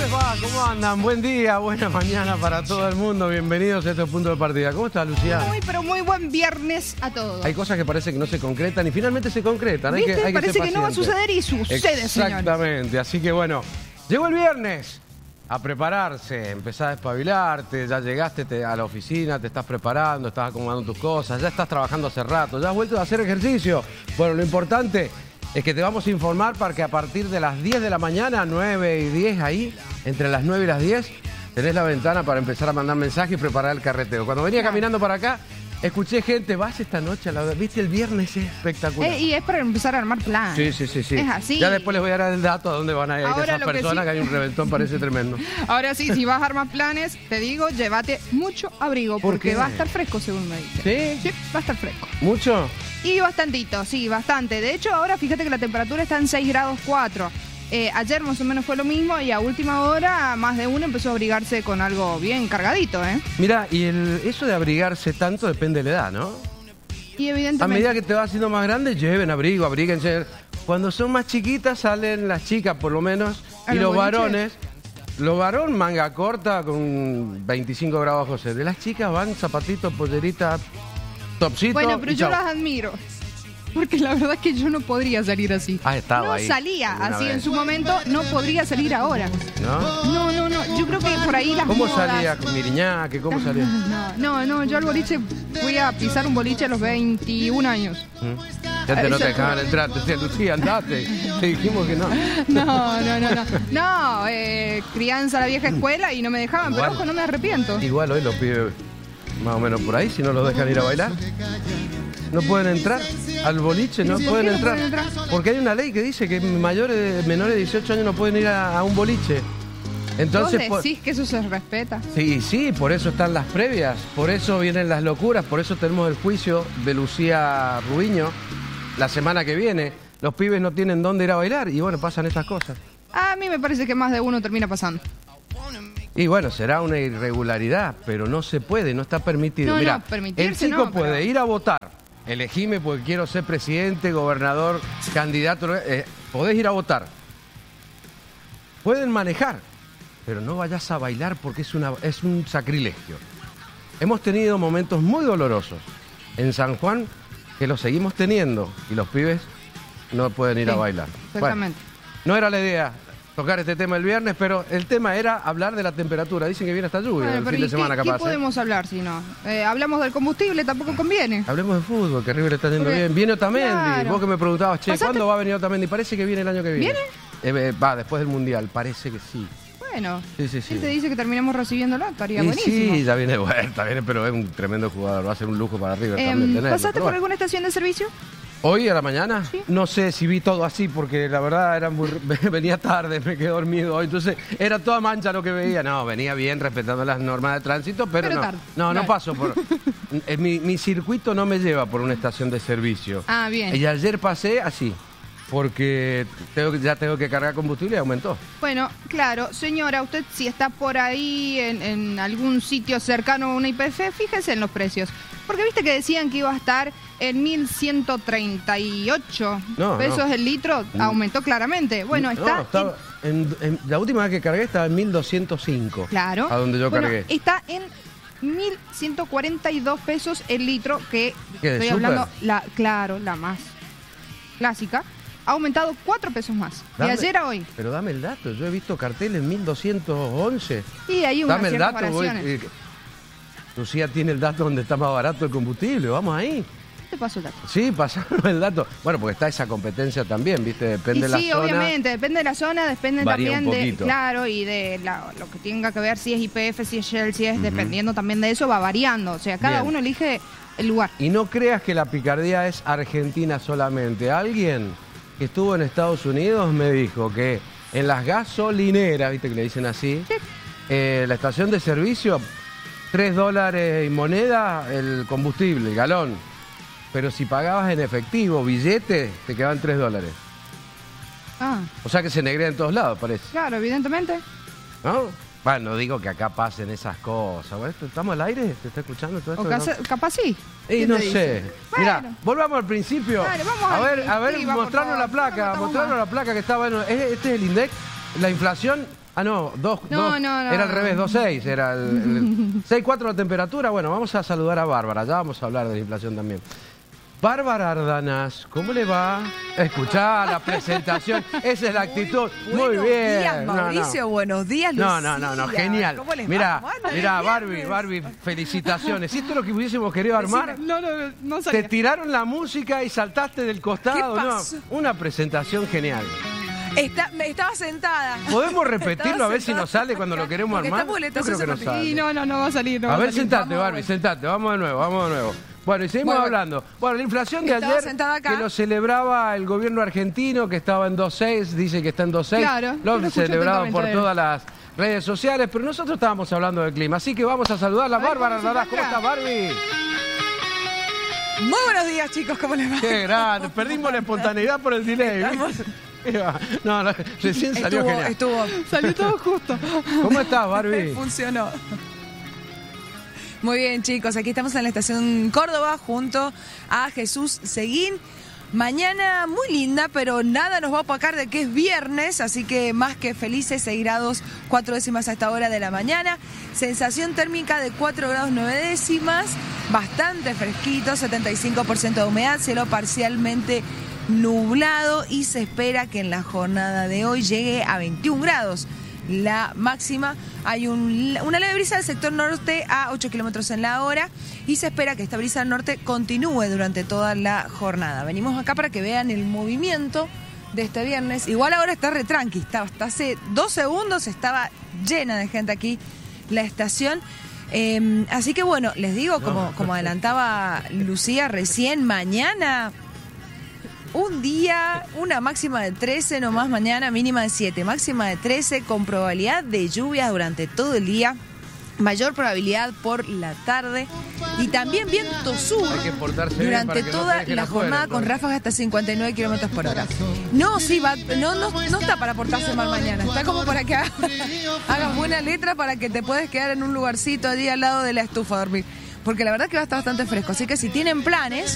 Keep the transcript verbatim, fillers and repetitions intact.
les va? ¿Cómo andan? Buen día, buena mañana para todo el mundo. Bienvenidos a este punto de partida. ¿Cómo estás, Lucía? Muy, pero muy buen viernes a todos. Hay cosas que parece que no se concretan y finalmente se concretan. Hay ¿Viste? que, hay Parece que, que, ser no va a paciente. suceder y sucede, señores. Exactamente. Así que bueno, llegó el viernes. A prepararse, empezás a despabilarte, ya llegaste te, a la oficina, te estás preparando, estás acomodando tus cosas, ya estás trabajando hace rato, ya has vuelto a hacer ejercicio. Bueno, lo importante es que te vamos a informar para que a partir de las diez de la mañana, nueve y diez ahí, entre las nueve y las diez, tenés la ventana para empezar a mandar mensajes y preparar el carreteo. Cuando venía Claro. caminando para acá, escuché gente, vas esta noche a la... ¿Viste? El viernes es espectacular. Eh, y es para empezar a armar plan. Sí, sí, sí, sí. Es así. Ya después les voy a dar el dato a dónde van a ir Ahora esas lo que personas, que, sí- hay un reventón, parece tremendo. Ahora sí, si vas a armar planes, te digo, llévate mucho abrigo, ¿Por porque qué? va a estar fresco, según me dicen. ¿Sí? Sí, va a estar fresco. ¿Mucho? Y bastantito, sí, bastante. De hecho, ahora fíjate que la temperatura está en seis grados cuatro. Eh, ayer más o menos fue lo mismo y a última hora más de uno empezó a abrigarse con algo bien cargadito, ¿eh? Mira, y el, eso de abrigarse tanto depende de la edad, ¿no? Y A evidentemente... medida que te vas haciendo más grande, lleven abrigo, abríguense. Cuando son más chiquitas salen las chicas, por lo menos, ¿A y los los boliches? varones. Los varones manga corta con veinticinco grados bajo cero. Las chicas van zapatitos, pollerita, topsito. Bueno, pero y yo chau. las admiro. Porque la verdad es que yo no podría salir así. Ah, estaba no ahí salía alguna así vez. en su momento, no podría salir ahora. ¿No? No, no, no. Yo creo que por ahí las ¿Cómo modas- salía? ¿Con Miriñaque? ¿Cómo salía? No, no, no, yo al boliche fui a pisar un boliche a los veintiún años. ¿Mm? Ya te no te Esa- dejaban entrar. Te decían, Lucía, andate. Te dijimos que no. No, no, no, no. No, eh, crianza a la vieja escuela y no me dejaban, pero Igual. ojo, no me arrepiento. Igual hoy los pibes más o menos por ahí, si no los dejan ir a bailar. No pueden entrar al boliche, no ¿Y por pueden qué no entrar. pueden entrar? Porque hay una ley que dice que mayores, menores de dieciocho años no pueden ir a, a un boliche. Entonces, ¿Vos po- decís que eso se respeta? sí, sí, por eso están las previas, por eso vienen las locuras, por eso tenemos el juicio de Lucía Rubiño la semana que viene. Los pibes no tienen dónde ir a bailar y bueno, pasan estas cosas. A mí me parece que más de uno termina pasando. Y bueno, será una irregularidad, pero no se puede, no está permitido. No, Mira, no, permitirse el chico no, puede pero- ir a votar, elegime porque quiero ser presidente, gobernador, candidato, eh, podés ir a votar. Pueden manejar, pero no vayas a bailar porque es, una, es un sacrilegio. Hemos tenido momentos muy dolorosos en San Juan que los seguimos teniendo y los pibes no pueden ir Sí, a bailar. exactamente. Bueno, no era la idea tocar este tema el viernes, pero el tema era hablar de la temperatura. Dicen que viene esta lluvia Bueno, el pero fin ¿y de semana qué, capaz. ¿qué ¿eh? podemos hablar si no? Eh, hablamos del combustible, tampoco conviene. Hablemos de fútbol, que River está yendo Porque- bien. Viene Otamendi. Claro. Vos que me preguntabas, che, Pasaste- ¿cuándo va a venir Otamendi? Parece que viene el año que viene. ¿Viene? Eh, eh, va, después del Mundial, parece que sí. Bueno, Sí, sí, sí. él te dice que terminemos recibiéndolo, estaría Y buenísimo. sí, ya viene de vuelta, viene, pero es un tremendo jugador. Va a ser un lujo para River Em, también tenerlo. ¿Pasaste Pero por bueno. alguna estación de servicio? ¿Hoy a la mañana? Sí. No sé si vi todo así, porque la verdad era muy, venía tarde, me quedé dormido hoy. Entonces, era toda mancha lo que veía. No, venía bien, respetando las normas de tránsito, pero, Pero no. tarde. No, no Claro. paso por... eh, mi, mi circuito no me lleva por una estación de servicio. Ah, bien. Y ayer pasé así, porque tengo, que- ya tengo que cargar combustible y aumentó. Bueno, claro, señora, usted si está por ahí en, en algún sitio cercano a una I P F, fíjese en los precios. Porque viste que decían que iba a estar en mil ciento treinta y ocho No, pesos no. el litro, aumentó claramente. Bueno, está... No, estaba en- en- la última vez que cargué estaba en mil doscientos cinco. Claro. A donde yo Bueno, cargué. está en mil ciento cuarenta y dos pesos el litro, que ¿Qué, de estoy súper? hablando, la, claro, la más clásica. Ha aumentado cuatro pesos más. Dame- de ayer a hoy. Pero dame el dato, yo he visto carteles mil doscientos once. Y hay unas Dame el ciertas dato, voy, variaciones. eh, Lucía tiene el dato donde está más barato el combustible, vamos ahí. Te paso el dato. Sí, pasame el dato. Bueno, porque está esa competencia también, ¿viste? Depende Y de la sí, zona. obviamente, depende de la zona, depende Varía también un de, poquito. claro, y de la- lo que tenga que ver si es Y P F, si es Shell, si es, dependiendo también de eso, va variando. O sea, cada Bien. uno elige el lugar. Y no creas que la picardía es argentina solamente. Alguien que estuvo en Estados Unidos me dijo que en las gasolineras, ¿viste que le dicen así? Sí. Eh, la estación de servicio, tres dólares y moneda el combustible, el galón. Pero si pagabas en efectivo, billete, te quedaban tres dólares. Ah, O sea que se negrea en todos lados, parece. claro, evidentemente. ¿No? Bueno, no digo que acá pasen esas cosas. Bueno, ¿estamos al aire? ¿Te está escuchando todo esto? O casa- capaz sí. Y ¿Quién no te sé. dice? Mira, Bueno. volvamos al principio. Dale, vamos a al ver, a ver, principio, por mostrarnos favor. la placa, No, no mostrarnos estamos la placa que está bueno. Este es el INDEC, la inflación Ah, no, dos, No, dos, no, no. era al revés, dos seis, era el, el seis cuatro la temperatura. Bueno, vamos a saludar a Bárbara, ya vamos a hablar de la inflación también. Bárbara Ardanas, ¿cómo le va? Escuchá la presentación, esa es la actitud. Muy Buenos bien. días, Mauricio, No, no. buenos días, Lucía. No, no, no, no, genial. ¿Cómo les va? Mira, ¿Cómo andan? mira, ¿Es Barbie, viernes? Barbie, felicitaciones. ¿Esto es lo que hubiésemos querido armar? No, no, no Te sabía. tiraron la música y saltaste del costado. ¿Qué No, pasó? una presentación genial. Está, me estaba sentada. ¿Podemos repetirlo Estaba a ver si sentada nos sale cuando lo queremos Porque armar? está boleto, Yo creo eso que no se sale. Sí, no, no, no va a salir. No A va ver, salir. sentate, Vamos, Barbie, bueno. sentate, vamos de nuevo, vamos de nuevo. Bueno, y seguimos Bueno, hablando. Bueno, la inflación de estaba ayer, sentada acá. que lo celebraba el gobierno argentino, que estaba en dos seis, dice que está en dos seis. Claro, Lo lo han escuché celebrado por atentamente. todas las redes sociales, pero nosotros estábamos hablando del clima, así que vamos a saludar a la A ver, Bárbara ¿cómo se Ardanas. ¿Cómo encuentra? estás, Barbie? Muy buenos días, chicos, ¿cómo les va? Qué grande, perdimos la espontaneidad por el delay. ¿viste? No, no, recién salió Estuvo, genial. estuvo. Salió todo justo. ¿Cómo estás, Barbie? Funcionó. Muy bien, chicos, aquí estamos en la estación Córdoba junto a Jesús Seguín. Mañana muy linda, pero nada nos va a opacar de que es viernes, así que más que felices, seis grados, cuatro décimas a esta hora de la mañana. Sensación térmica de cuatro grados nueve décimas, bastante fresquito, setenta y cinco por ciento de humedad, cielo parcialmente nublado y se espera que en la jornada de hoy llegue a veintiún grados. La máxima, hay un, una leve brisa del sector norte a ocho kilómetros en la hora y se espera que esta brisa del norte continúe durante toda la jornada. Venimos acá para que vean el movimiento de este viernes. Igual ahora está retranqui, está, hasta hace dos segundos estaba llena de gente aquí la estación. Eh, así que bueno, les digo, como, como adelantaba Lucía recién, mañana... Un día, una máxima de trece, nomás mañana mínima de siete, máxima de trece con probabilidad de lluvias durante todo el día, mayor probabilidad por la tarde y también viento sur Hay que portarse bien durante para que no te toda dejen la afuera, jornada con porque- ráfagas hasta cincuenta y nueve kilómetros por hora. No, sí, va, no, no, no está para portarse mal mañana, está como para que hagas, hagas buena letra para que te puedes quedar en un lugarcito allí al lado de la estufa a dormir. Porque la verdad que va a estar bastante fresco. Así que si tienen planes,